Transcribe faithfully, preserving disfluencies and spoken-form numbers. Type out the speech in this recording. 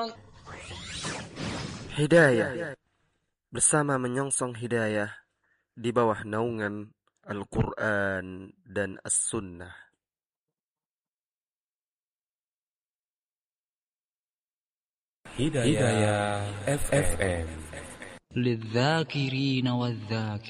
Hidayah bersama menyongsong hidayah di bawah naungan Al-Quran dan As-Sunnah. Hidayah F M للذاكرين والذاكرات